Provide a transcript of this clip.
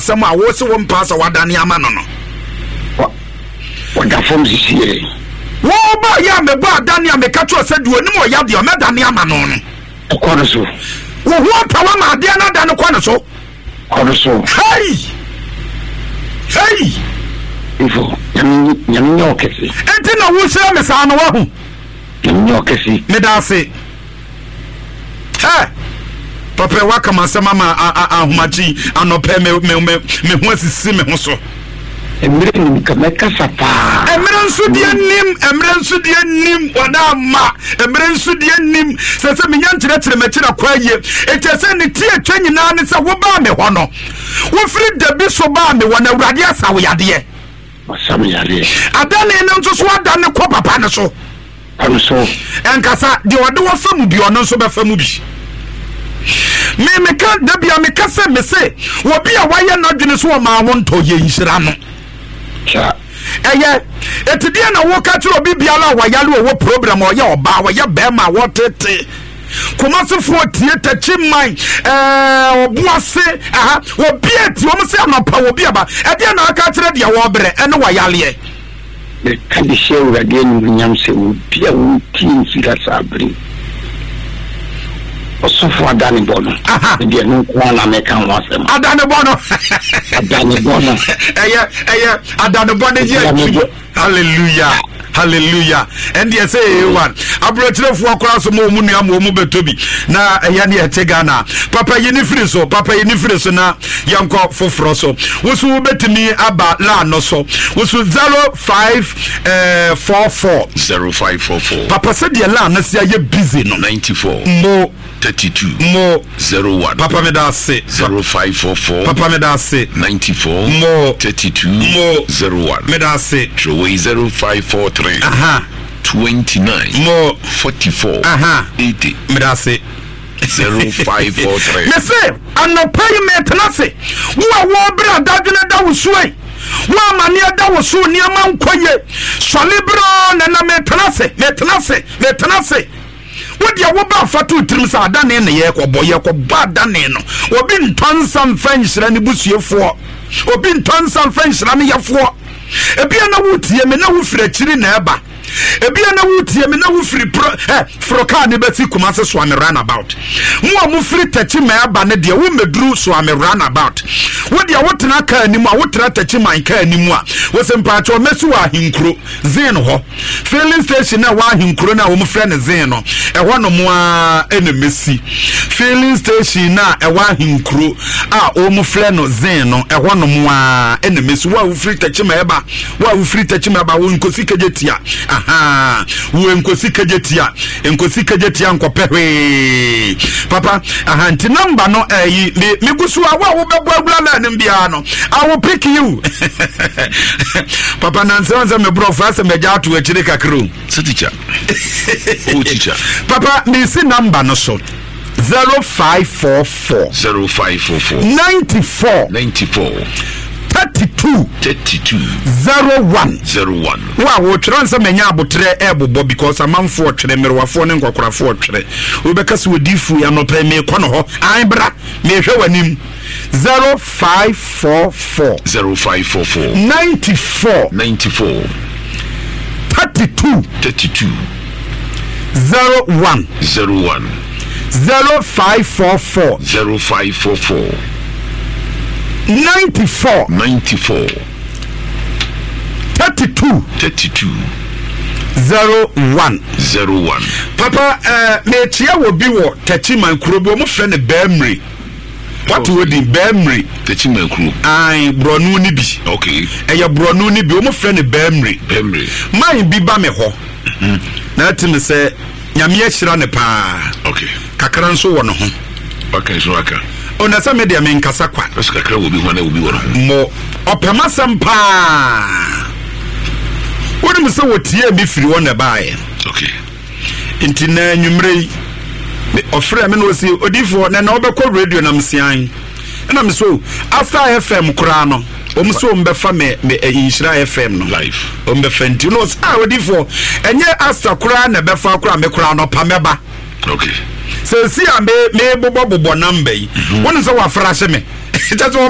asɛm a wo se wo mpa sa wadane ama no no wada form sisie wo ba ya me ba adane a me ka to sɛ de onim o ya de o me dane ama no no kono so wo ho tawa ma de na dane kono so hey ifo nyam nyokesi enti na wo hira me sa no wa hu nyam nyokesi me da se papa wa kama sema ma ahomachi anope me ho asisi me ho so emire ni kameka sapa emire nsu die nim wada ma emire nsu die nim se me nyankyere mekira kwaye etese ne tie twanyina ne se wo ba me ho no wo firi dabi so ba me wona awurade asawo yade masam yade adane ne nso so adane ko papa ne so aruso enkasa de wode wo famu bi ono so be famu bi me ka dabia me ka se me se wo bia waye na dwene so ma wo nto ye nhira no cha etidie na wo ka tiro bibia la wa yale wo program o ye oba wa ye be ma wo tete komasefo tie tachiman obuase wo bia ti wo se anopa wo bia ba ede na aka tire de wo bere ene wa yale e kan di shewu radio ni nyam se wo bia wo ti nsira sabri osofo adane bono de no kwa na me kan wasem adane bono adane bono ye hallelujah and they say one abrochirefo akora so mo mu nua mo betobi na eya ne etegana papa yini firi so na yanko foforo so wosu betimi aba la no so wosu 0544 papa se de la na sia ye busy no 94 mo 32 mo 01 papa me da se 0544 papa me da se 94 mo 32 mo 01 me da se 0543 29 mo 44 80 me da se 0543 me say anopai me tenase wo bra dadwene da wosue wo mane da wosu niam nkoye solibro na me tenase wodia wo ba fatu trim sa adane ne ye kɔ ba adane no obi ntonsan fanhyira ne busuefo obi ntonsan fanhyira ne yefo ebia na wotie me na wo fira kiri na eba ebia na wotie me na wo firi froka ne besi kumase so am run about mo firi tachi ma eba ne de wo meduru so am run about wodia wotena ka animu a wotena tachi man ka animu a wo sempa cho mesu wa hinkro zin ho filling station na wa hinkro na wo mfre ne zin no ho no mo a ene mesi filling station na wa hinkro a wo mfre no zin no ho no mo a ene mesi wa wo firi tachi ma eba wo nkosi kejetia wo nkosi kejetia nkopehwe papa nti number no me gusu a wo bebo agula na nbia no I will pick you papa nanse me bro fa se me ja to akire kakro teacher o teacher papa me see number no so 0544 94 32 01 wa wo transa menya abotre ebobo because amanfo twere merwafo ne nkokorafo twere obekase wodifu ya no pe me kono ho an bra me hwe wanim 0544 94 32 01 0544 94 32 01 papa me tia wo bi wo tachi man kuro bi o mo fre ne Bemri what we di Bemri tachi man kuro ai bronu ni bi okay eya bronu ni bi o mo fre ne Bemri man bi ba me ho na timi se nyame ahira ne pa okay kakra nso wo no ho okay so aka ona sa media men kasa kwa kakra wo bi ho na wo bi wo no mo opema sampa wodi me se wotie bi firi wona baaye okay inti na nwumrei ofre me no si odifo na obekọ radio na msian na me so after FM kura no omso mbefa me inshira FM no live ombefa nti no sa odifo enye asta kura na befa kura me kura no pameba okay se si a me bobo number yi woni se wa frase me